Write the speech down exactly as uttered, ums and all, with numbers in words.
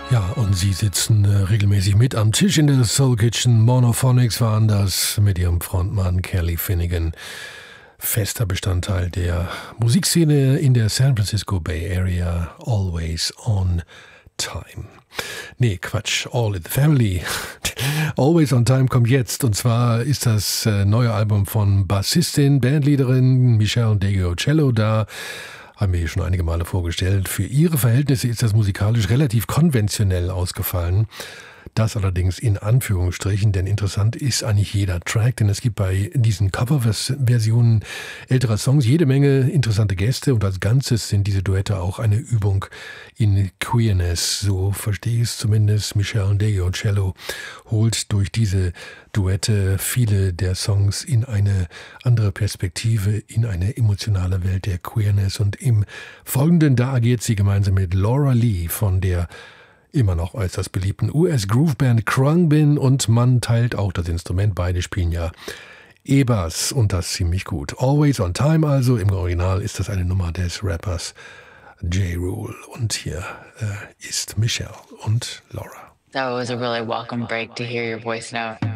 Ja, und sie sitzen äh, regelmäßig mit am Tisch in der Soul Kitchen. Monophonics waren das mit ihrem Frontmann Kelly Finnegan. Fester Bestandteil der Musikszene in der San Francisco Bay Area. Always on Time. Nee, Quatsch. All in the Family. Always on Time kommt jetzt. Und zwar ist das äh, neue Album von Bassistin, Bandleaderin Michelle Deggio-Cello da. Haben wir hier schon einige Male vorgestellt. Für ihre Verhältnisse ist das musikalisch relativ konventionell ausgefallen. Das allerdings in Anführungsstrichen, denn interessant ist eigentlich jeder Track, denn es gibt bei diesen Coverversionen älterer Songs jede Menge interessante Gäste und als Ganzes sind diese Duette auch eine Übung in Queerness. So verstehe ich es zumindest. Michelle Deggio-Cello holt durch diese Duette viele der Songs in eine andere Perspektive, in eine emotionale Welt der Queerness. Und im Folgenden, da agiert sie gemeinsam mit Laura Lee von der immer noch äußerst beliebten U S-Groove-Band Khruangbin und man teilt auch das Instrument. Beide spielen ja E-Bass und das ziemlich gut. Always on Time also, im Original ist das eine Nummer des Rappers Ja Rule. Und hier äh, ist Michelle und Laura. That was a really welcome break to hear your voice note.